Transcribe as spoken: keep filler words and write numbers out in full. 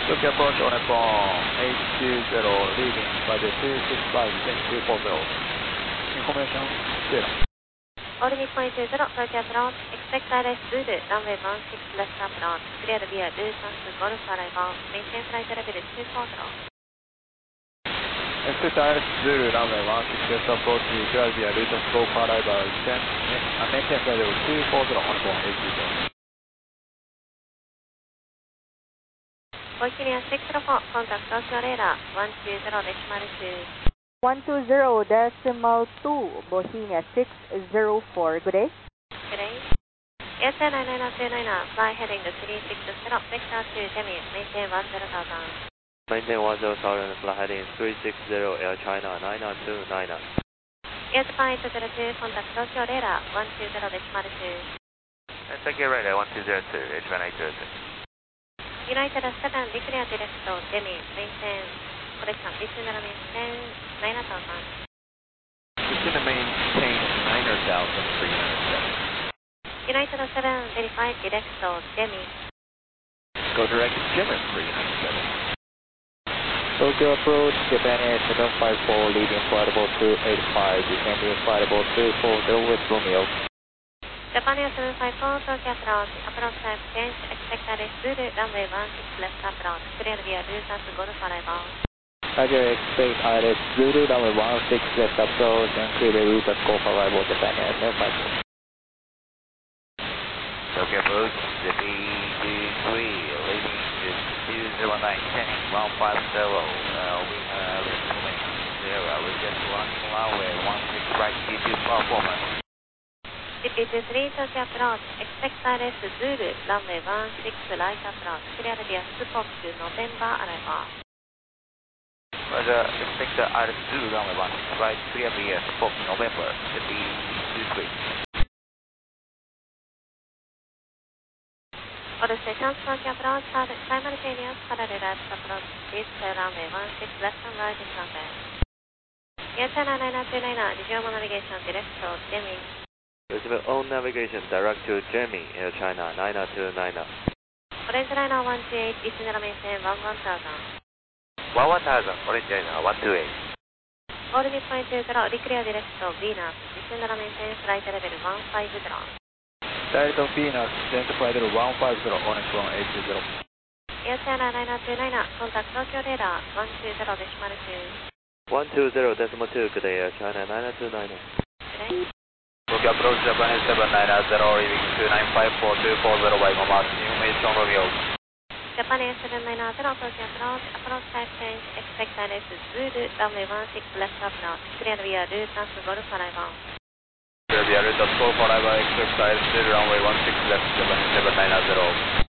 Tokyo approach on Nippon eight two zero, leaving flight two six five, two four zero. Information zero. All Nippon eight two zero, Tokyo approach, expect I R S Zulu, runway one six left approach, clear via Lufthansa Golf arrival, maintain flight level two four zero. Expect I R S Zulu, runway one six left approach, clear via Lufthansa Golf arrival, maintain flight level two four zero on Nippon eight two zero. Bohemia six zero four, contact Tokyo radar one two zero decimal two. one two zero decimal two, Bohemia six zero four, good day. Good day. Air nine nine two nine, fly heading to three six zero, vector to Demi, maintain one zero thousand. Maintain one zero thousand, fly heading three six zero, Air China nine nine two nine. Air Japan eight zero two, contact Tokyo radar one two zero decimal two. Tokyo radar one two zero two, H one eight zero two. United seven, declare direct to Demi, maintain, correction, descend and maintain nine thousand. Descend and maintain nine thousand for United seven. United seven, verify direct to Demi. Go direct to German for United seven. Tokyo approach, Japan Air seven five four, leading flight level two eight five, descending flight level two four zero with Romeo. Japan Air seven five four, Tokyo approach, approach type change, expect I R S Zulu, runway one six left approach, clear via Lufthansa Golf arrival. Roger, expect I R S Zulu, runway one six left approach, and clear the route at Golf arrival, Japan Air seven five four. Tokyo approach, the B two three, leading to two zero nine, turning one five zero, uh, we have information zero, we just landing runway one six right, T two performance. D P two three, Tokyo approach, expect I R S Zulu, runway one six right approach, clear via Spock to November arrival. Roger, expect I R S Zulu, runway one six right, clear via Spock November, the B two three. All stations, Tokyo approach, simultaneous parallel approach, please runway one six left and right in runway. Air China nine nine two nine, resume navigation direct to Demi. Resume on navigation direct to Germany, Air China nine nine two nine. Orange liner one two eight, descend and maintain one one thousand. one one thousand, Orange liner one two eight. All Nippon eight two zero, declare direct to Venus, descend and maintain flight level one five zero. Direct to Venus, descend flight level one five zero on Nippon eight two zero. Air China nine nine two nine, contact Tokyo radar one two zero decimal two. one two zero decimal two, good day, Air China nine nine two nine. Good day. Tokyo approach Japan seven nine zero, leaving two nine five four two four zero by Mama, information Romeo. Japan Air seven nine zero, Tokyo approach, approach type change, expect I R S Zulu, runway one six left approach, clear via Lufthansa Golf arrival. Clear via Lufthansa Golf arrival, expect I R S Zulu, runway one six left, Japan seven nine zero.